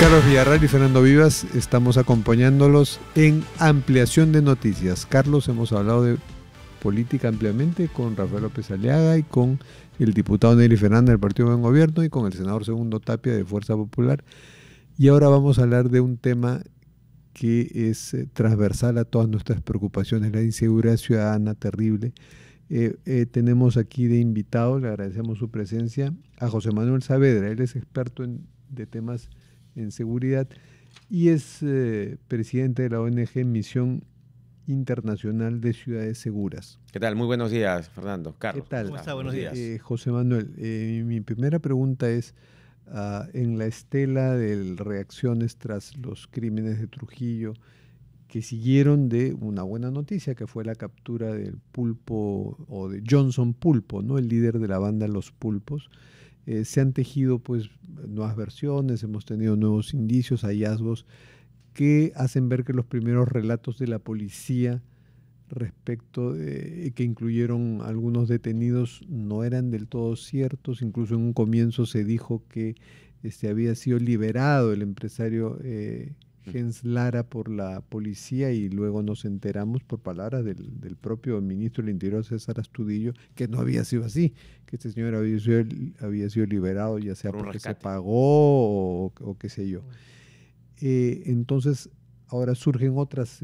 Carlos Villarreal y Fernando Vivas estamos acompañándolos en Ampliación de Noticias. Carlos, hemos hablado de política ampliamente con Rafael López Aliaga y con el diputado Nelly Fernández del Partido Buen Gobierno y con el senador Segundo Tapia de Fuerza Popular. Y ahora vamos a hablar de un tema que es transversal a todas nuestras preocupaciones, la inseguridad ciudadana terrible. Tenemos aquí de invitado, le agradecemos su presencia, a José Manuel Saavedra. Él es experto de temas en seguridad y es presidente de la ONG Misión Internacional de Ciudades Seguras. ¿Qué tal? Muy buenos días, Fernando. Carlos. ¿Qué tal? ¿Cómo está? Buenos días. José Manuel, mi primera pregunta es, en la estela de reacciones tras los crímenes de Trujillo, que siguieron de una buena noticia, que fue la captura del pulpo, o de Johnson Pulpo, ¿no? El líder de la banda Los Pulpos. Se han tejido pues nuevas versiones, hemos tenido nuevos indicios, hallazgos que hacen ver que los primeros relatos de la policía respecto que incluyeron algunos detenidos no eran del todo ciertos. Incluso en un comienzo se dijo que había sido liberado el empresario Jens Lara por la policía, y luego nos enteramos por palabras del propio ministro del Interior, César Astudillo, que no había sido así, que este señor había sido liberado ya sea porque se pagó o qué sé yo. Entonces ahora surgen otras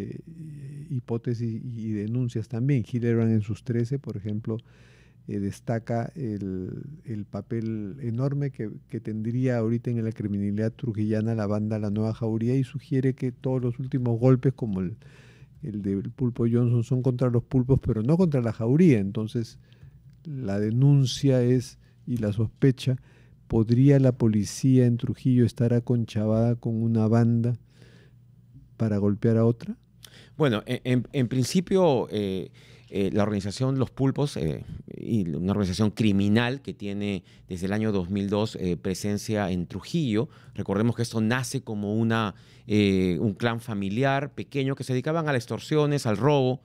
hipótesis y denuncias también. Hildebrand en sus 13, por ejemplo, destaca el papel enorme que tendría ahorita en la criminalidad trujillana la banda La Nueva Jauría, y sugiere que todos los últimos golpes, como el del Pulpo Johnson, son contra los pulpos, pero no contra la Jauría. Entonces la denuncia y la sospecha: ¿podría la policía en Trujillo estar aconchabada con una banda para golpear a otra? Bueno, en principio la organización Los Pulpos, y una organización criminal que tiene desde el año 2002 presencia en Trujillo. Recordemos que esto nace como un clan familiar pequeño que se dedicaban a las extorsiones, al robo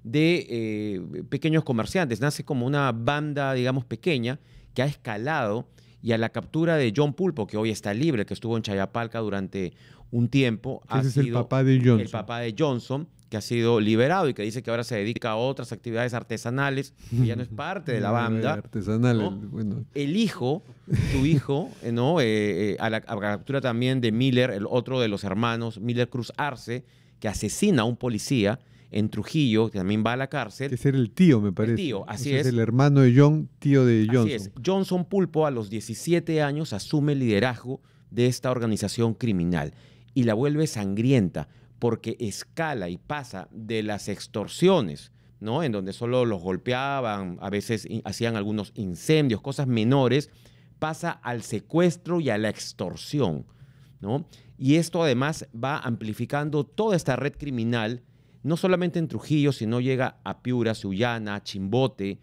de pequeños comerciantes. Nace como una banda, digamos, pequeña, que ha escalado, y a la captura de John Pulpo, que hoy está libre, que estuvo en Chayapalca durante un tiempo. Ese es el papá de Johnson. El papá de Johnson, que ha sido liberado y que dice que ahora se dedica a otras actividades artesanales, que ya no es parte de la banda. Artesanal, ¿no? Bueno. El hijo, su hijo, ¿no? A la captura también de Miller, el otro de los hermanos, Miller Cruz Arce, que asesina a un policía en Trujillo, que también va a la cárcel. Que ser el tío, me parece. El tío, así es. Es El hermano de John, tío de Johnson. Así es. Johnson Pulpo, a los 17 años, asume el liderazgo de esta organización criminal y la vuelve sangrienta, porque escala y pasa de las extorsiones, ¿no? En donde solo los golpeaban, a veces hacían algunos incendios, cosas menores, pasa al secuestro y a la extorsión, ¿no? Y esto además va amplificando toda esta red criminal, no solamente en Trujillo, sino llega a Piura, Sullana, Chimbote,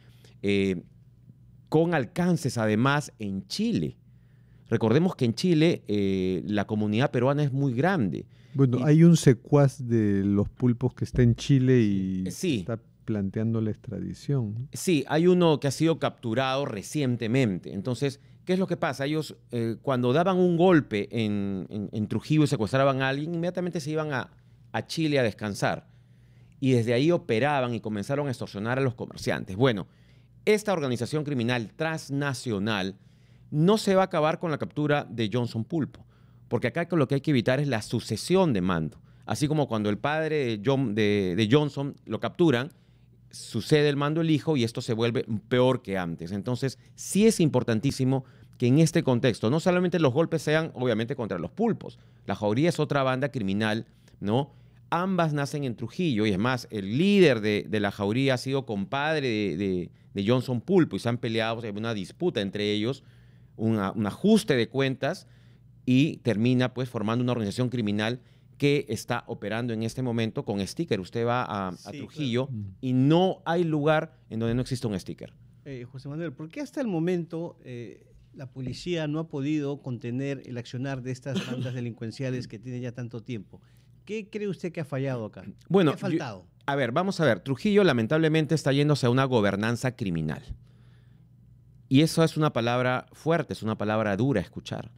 con alcances además en Chile. Recordemos que en Chile la comunidad peruana es muy grande. Bueno, hay un secuaz de Los Pulpos que está en Chile y está planteando la extradición. Sí, hay uno que ha sido capturado recientemente. Entonces, ¿qué es lo que pasa? Ellos, cuando daban un golpe en Trujillo y secuestraban a alguien, inmediatamente se iban a Chile a descansar. Y desde ahí operaban y comenzaron a extorsionar a los comerciantes. Bueno, esta organización criminal transnacional no se va a acabar con la captura de Johnson Pulpo, porque acá lo que hay que evitar es la sucesión de mando. Así como cuando el padre de Johnson lo capturan, sucede el mando el hijo y esto se vuelve peor que antes. Entonces, sí es importantísimo que en este contexto no solamente los golpes sean, obviamente, contra los pulpos. La Jauría es otra banda criminal, ¿no? Ambas nacen en Trujillo, y es más, el líder de la Jauría ha sido compadre de Johnson Pulpo, y se han peleado, hay una disputa entre ellos, un ajuste de cuentas, y termina pues formando una organización criminal que está operando en este momento con sticker. Usted va a Trujillo, claro, y no hay lugar en donde no exista un sticker. José Manuel, ¿por qué hasta el momento la policía no ha podido contener el accionar de estas bandas delincuenciales que tienen ya tanto tiempo? ¿Qué cree usted que ha fallado acá? Bueno, ¿qué ha faltado? Vamos a ver. Trujillo lamentablemente está yéndose a una gobernanza criminal. Y eso es una palabra fuerte, es una palabra dura a escuchar.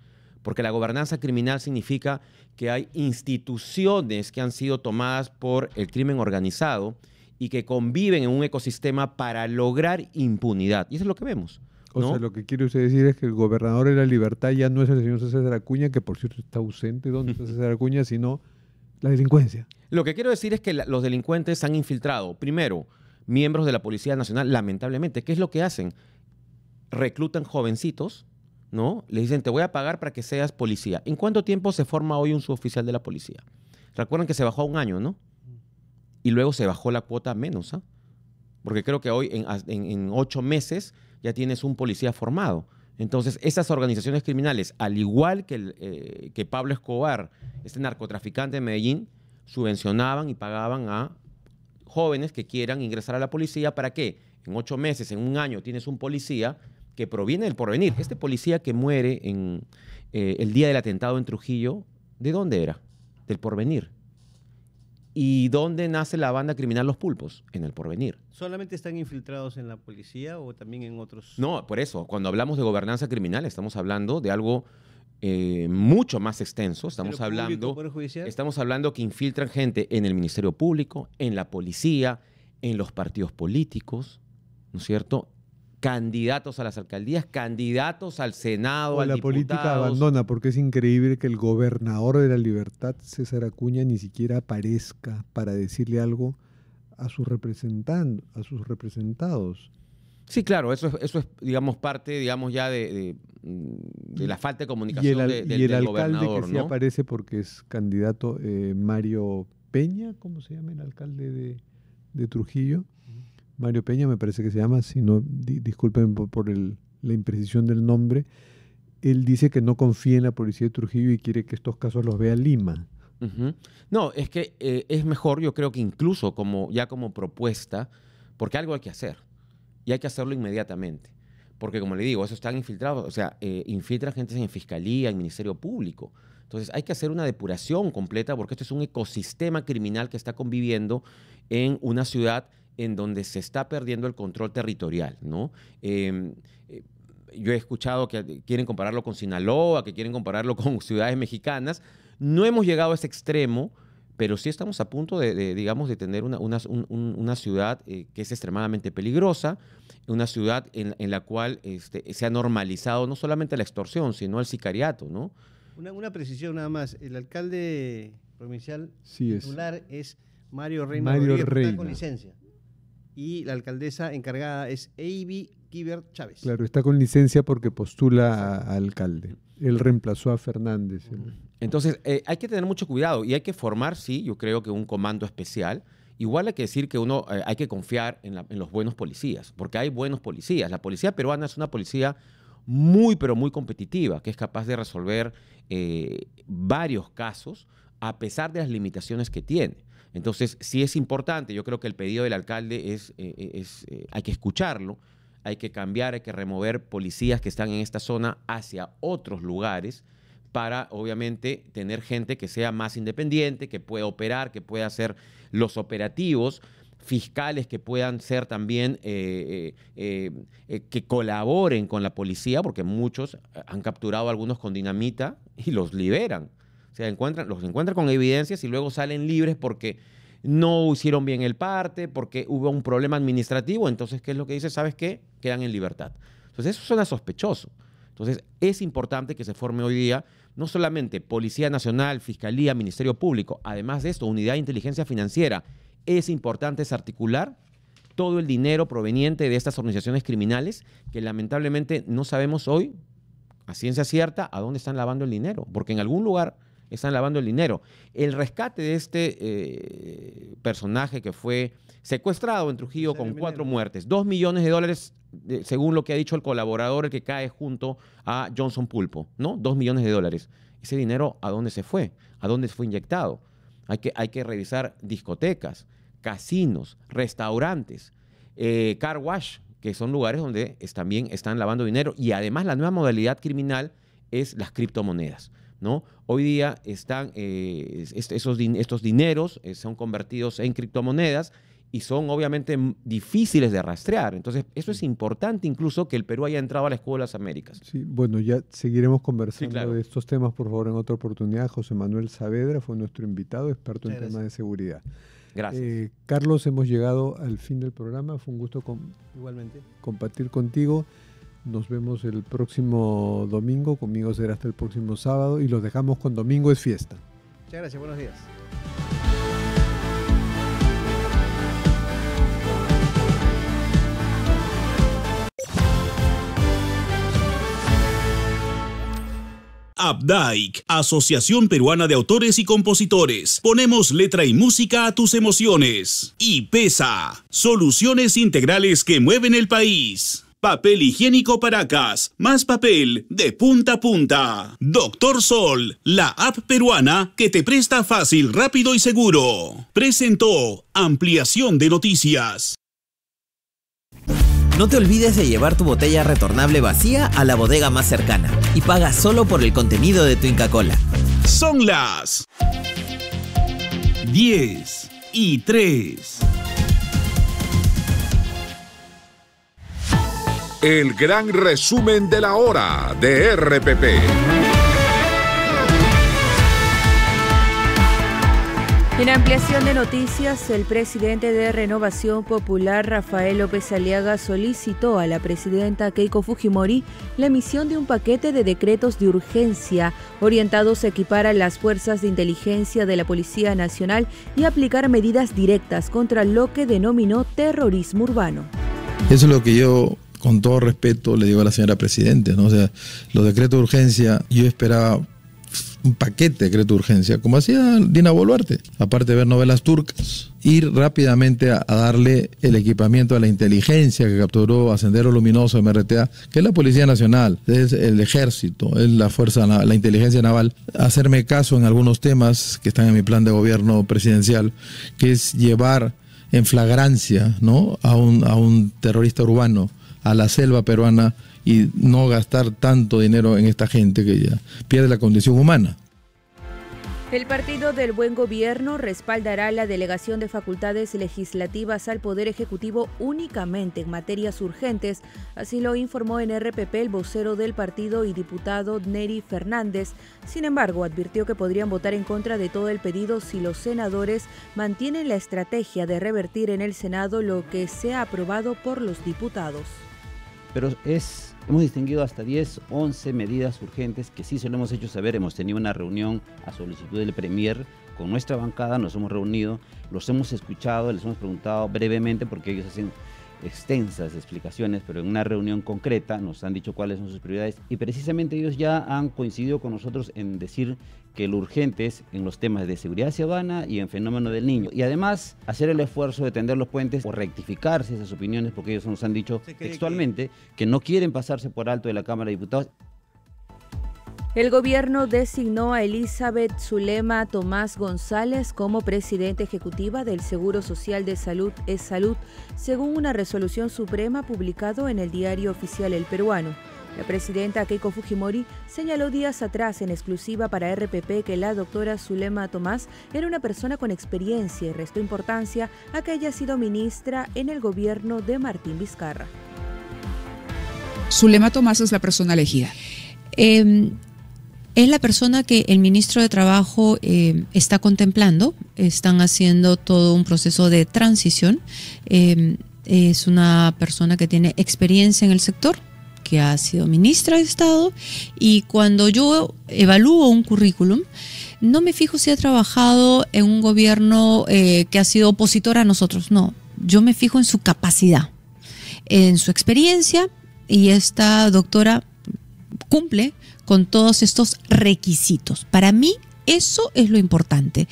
Porque la gobernanza criminal significa que hay instituciones que han sido tomadas por el crimen organizado y que conviven en un ecosistema para lograr impunidad. Y eso es lo que vemos, ¿no? O sea, lo que quiere usted decir es que el gobernador de la libertad ya no es el señor César Acuña, que por cierto está ausente. ¿Dónde está César Acuña? Sino la delincuencia. Lo que quiero decir es que los delincuentes han infiltrado, primero, miembros de la Policía Nacional, lamentablemente. ¿Qué es lo que hacen? Reclutan jovencitos, ¿no? Le dicen, te voy a pagar para que seas policía. ¿En cuánto tiempo se forma hoy un suboficial de la policía? Recuerden que se bajó a 1 año, ¿no? Y luego se bajó la cuota a menos, ¿ah? Porque creo que hoy en 8 meses ya tienes un policía formado. Entonces, esas organizaciones criminales, al igual que Pablo Escobar, este narcotraficante de Medellín, subvencionaban y pagaban a jóvenes que quieran ingresar a la policía. ¿Para qué? En 8 meses, en 1 año, tienes un policía que proviene del Porvenir. Este policía que muere el día del atentado en Trujillo, ¿de dónde era? Del Porvenir. ¿Y dónde nace la banda criminal Los Pulpos? En el Porvenir. ¿Solamente están infiltrados en la policía o también en otros? No, por eso, cuando hablamos de gobernanza criminal, estamos hablando de algo mucho más extenso. Estamos hablando que infiltran gente en el Ministerio Público, en la policía, en los partidos políticos, ¿no es cierto? Candidatos a las alcaldías, candidatos al Senado, al La diputados. política abandona, porque es increíble que el gobernador de la libertad, César Acuña, ni siquiera aparezca para decirle algo a sus representados. Sí, claro, eso es, digamos, parte, digamos, ya de la falta de comunicación del alcalde gobernador, que sí ¿no? aparece porque es candidato, Mario Peña, ¿cómo se llama el alcalde de Trujillo? Mario Peña me parece que se llama, si no, disculpen por la imprecisión del nombre. Él dice que no confía en la policía de Trujillo y quiere que estos casos los vea Lima. Uh-huh. No, es que es mejor, yo creo que incluso como propuesta, porque algo hay que hacer y hay que hacerlo inmediatamente. Porque como le digo, eso están infiltrados, o sea, infiltran gente en fiscalía, en Ministerio Público. Entonces hay que hacer una depuración completa porque esto es un ecosistema criminal que está conviviendo en una ciudad en donde se está perdiendo el control territorial, ¿no? Yo he escuchado que quieren compararlo con Sinaloa, que quieren compararlo con ciudades mexicanas. No hemos llegado a ese extremo, pero sí estamos a punto digamos, de tener una ciudad que es extremadamente peligrosa, una ciudad en la cual se ha normalizado no solamente la extorsión, sino el sicariato, ¿no? Una precisión nada más. El alcalde provincial titular es Mario Reina Rodríguez, está con licencia. Y la alcaldesa encargada es Avi Kiber Chávez. Claro, está con licencia porque postula a alcalde. Él reemplazó a Fernández. Entonces, hay que tener mucho cuidado y hay que formar, sí, yo creo que un comando especial. Igual hay que decir que hay que confiar en los buenos policías, porque hay buenos policías. La policía peruana es una policía muy, pero muy competitiva, que es capaz de resolver varios casos a pesar de las limitaciones que tiene. Entonces, sí es importante, yo creo que el pedido del alcalde hay que escucharlo, hay que cambiar, hay que remover policías que están en esta zona hacia otros lugares para, obviamente, tener gente que sea más independiente, que pueda operar, que pueda hacer los operativos, fiscales que puedan ser también, que colaboren con la policía, porque muchos han capturado a algunos con dinamita y los liberan. O sea, los encuentran con evidencias y luego salen libres porque no hicieron bien el parte, porque hubo un problema administrativo. Entonces, ¿qué es lo que dice? ¿Sabes qué? Quedan en libertad. Entonces, eso suena sospechoso. Entonces, es importante que se forme hoy día no solamente Policía Nacional, Fiscalía, Ministerio Público, además de esto, Unidad de Inteligencia Financiera. Es importante desarticular todo el dinero proveniente de estas organizaciones criminales que lamentablemente no sabemos hoy, a ciencia cierta, a dónde están lavando el dinero, porque en algún lugar están lavando el dinero. El rescate de este personaje que fue secuestrado en Trujillo con 4 muertes, $2 millones, según lo que ha dicho el colaborador, el que cae junto a Johnson Pulpo, ¿no? $2 millones. Ese dinero, ¿a dónde se fue? ¿A dónde fue inyectado? Hay que revisar discotecas, casinos, restaurantes, car wash, que son lugares donde también están lavando dinero. Y además la nueva modalidad criminal es las criptomonedas, ¿no? Hoy día están estos dineros son convertidos en criptomonedas y son obviamente difíciles de rastrear. Entonces, eso es importante incluso que el Perú haya entrado a la Escuela de las Américas. Sí, bueno, ya seguiremos conversando de estos temas, por favor, en otra oportunidad. José Manuel Saavedra fue nuestro invitado, experto en temas de seguridad. Gracias. Carlos, hemos llegado al fin del programa. Fue un gusto igualmente compartir contigo. Nos vemos el próximo domingo. Conmigo será hasta el próximo sábado y los dejamos con Domingo es Fiesta. Muchas gracias, buenos días. Updike, Asociación Peruana de Autores y Compositores. Ponemos letra y música a tus emociones. Y PESA, soluciones integrales que mueven el país. Papel higiénico Paracas, más papel de punta a punta. Doctor Sol, la app peruana que te presta fácil, rápido y seguro. Presentó Ampliación de Noticias. No te olvides de llevar tu botella retornable vacía a la bodega más cercana y paga solo por el contenido de tu Inca Kola. Son las 10:03. El gran resumen de la hora de RPP. En ampliación de noticias, el presidente de Renovación Popular, Rafael López Aliaga, solicitó a la presidenta Keiko Fujimori la emisión de un paquete de decretos de urgencia orientados a equipar a las fuerzas de inteligencia de la Policía Nacional y aplicar medidas directas contra lo que denominó terrorismo urbano. Eso es lo que yo, con todo respeto, le digo a la señora presidenta, ¿no? O sea, los decretos de urgencia, yo esperaba un paquete de decreto de urgencia, como hacía Dina Boluarte, aparte de ver novelas turcas, ir rápidamente a darle el equipamiento a la inteligencia que capturó a Sendero Luminoso, MRTA, que es la Policía Nacional, es el Ejército, es la Fuerza, la Inteligencia Naval, hacerme caso en algunos temas que están en mi plan de gobierno presidencial, que es llevar en flagrancia, ¿no?, a un terrorista urbano a la selva peruana y no gastar tanto dinero en esta gente que ya pierde la condición humana. El Partido del Buen Gobierno respaldará la delegación de facultades legislativas al Poder Ejecutivo únicamente en materias urgentes, así lo informó en RPP el vocero del partido y diputado Neri Fernández. Sin embargo, advirtió que podrían votar en contra de todo el pedido si los senadores mantienen la estrategia de revertir en el Senado lo que se ha aprobado por los diputados. Pero hemos distinguido hasta 10, 11 medidas urgentes que sí se lo hemos hecho saber. Hemos tenido una reunión a solicitud del Premier con nuestra bancada, nos hemos reunido, los hemos escuchado, les hemos preguntado brevemente porque ellos hacen extensas explicaciones, pero en una reunión concreta nos han dicho cuáles son sus prioridades y precisamente ellos ya han coincidido con nosotros en decir que lo urgente es en los temas de seguridad ciudadana y en fenómeno del niño. Y además hacer el esfuerzo de tender los puentes o rectificarse esas opiniones porque ellos nos han dicho textualmente que no quieren pasarse por alto de la Cámara de Diputados. El gobierno designó a Elizabeth Zulema Tomás González como presidenta ejecutiva del Seguro Social de Salud Es Salud, según una resolución suprema publicado en el Diario Oficial El Peruano. La presidenta Keiko Fujimori señaló días atrás en exclusiva para RPP que la doctora Zulema Tomás era una persona con experiencia y restó importancia a que haya sido ministra en el gobierno de Martín Vizcarra. Zulema Tomás es la persona elegida. Es la persona que el ministro de Trabajo está contemplando. Están haciendo todo un proceso de transición. Es una persona que tiene experiencia en el sector, que ha sido ministra de Estado, y cuando yo evalúo un currículum, no me fijo si ha trabajado en un gobierno que ha sido opositor a nosotros. No, yo me fijo en su capacidad, en su experiencia, y esta doctora cumple con todos estos requisitos. Para mí, eso es lo importante.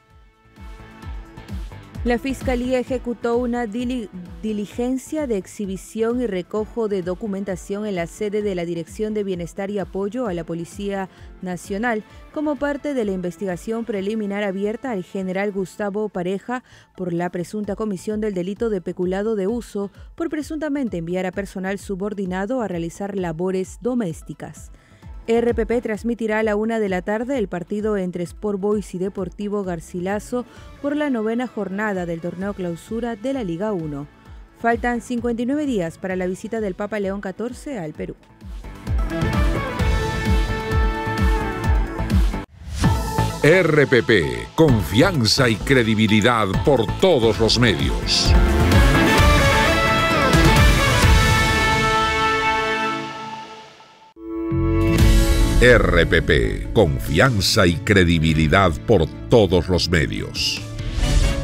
La Fiscalía ejecutó una diligencia de exhibición y recojo de documentación en la sede de la Dirección de Bienestar y Apoyo a la Policía Nacional como parte de la investigación preliminar abierta al general Gustavo Pareja por la presunta comisión del delito de peculado de uso por presuntamente enviar a personal subordinado a realizar labores domésticas. RPP transmitirá a la 1 de la tarde el partido entre Sport Boys y Deportivo Garcilaso por la 9ª jornada del torneo clausura de la Liga 1. Faltan 59 días para la visita del Papa León XIV al Perú. RPP, confianza y credibilidad por todos los medios. RPP, confianza y credibilidad por todos los medios.